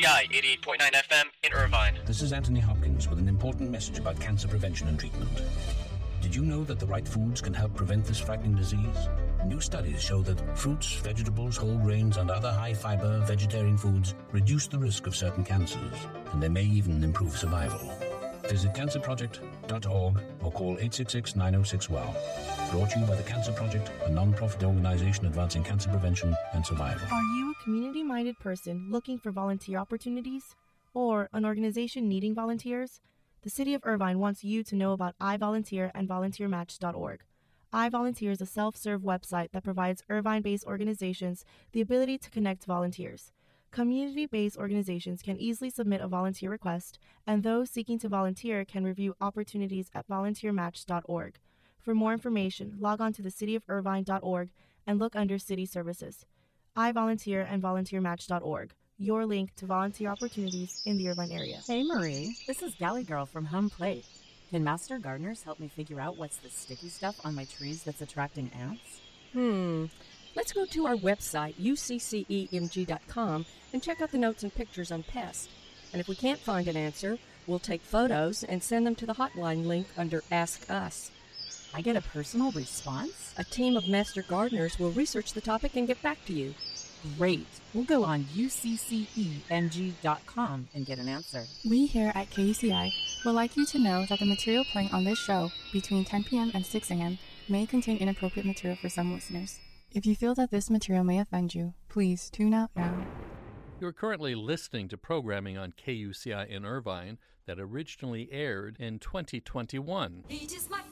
KUCI 88.9 FM in Irvine. This is Anthony Hopkins with an important message about cancer prevention and treatment. Did you know that the right foods can help prevent this frightening disease? New studies show that fruits, vegetables, whole grains, and other high-fiber vegetarian foods reduce the risk of certain cancers, and they may even improve survival. Visit cancerproject.org or call 866-906-WOW. Brought to you by the Cancer Project, a non-profit organization advancing cancer prevention and survival. Are you a community-minded person looking for volunteer opportunities? Or an organization needing volunteers? The City of Irvine wants you to know about iVolunteer and volunteermatch.org. iVolunteer is a self-serve website that provides Irvine-based organizations the ability to connect volunteers. Community-based organizations can easily submit a volunteer request, and those seeking to volunteer can review opportunities at volunteermatch.org. For more information, log on to thecityofirvine.org and look under City Services. iVolunteer and volunteermatch.org. Your link to volunteer opportunities in the Irvine area. Hey Marie, this is Galley Girl from Home Plate. Can Master Gardeners help me figure out what's the sticky stuff on my trees that's attracting ants? Let's go to our website, uccemg.com, and check out the notes and pictures on pests. And if we can't find an answer, we'll take photos and send them to the hotline link under Ask Us. I get a personal response? A team of master gardeners will research the topic and get back to you. Great. We'll go on uccemg.com and get an answer. We here at KUCI would like you to know that the material playing on this show between 10 p.m. and 6 a.m. may contain inappropriate material for some listeners. If you feel that this material may offend you, please tune out now. You're currently listening to programming on KUCI in Irvine that originally aired in 2021. It is my